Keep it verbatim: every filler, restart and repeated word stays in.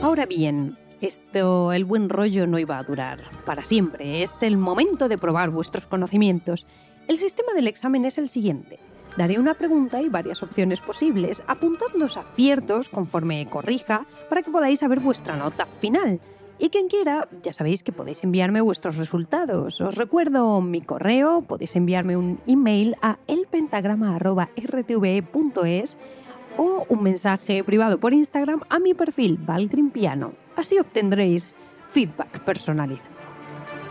Ahora bien, esto, el buen rollo no iba a durar para siempre. Es el momento de probar vuestros conocimientos. El sistema del examen es el siguiente. Daré una pregunta y varias opciones posibles. Apuntad los aciertos conforme corrija para que podáis saber vuestra nota final. Y quien quiera, ya sabéis que podéis enviarme vuestros resultados. Os recuerdo mi correo, podéis enviarme un email a elpentagrama arroba r t v e punto es o un mensaje privado por Instagram a mi perfil Valgrind Piano. Así obtendréis feedback personalizado.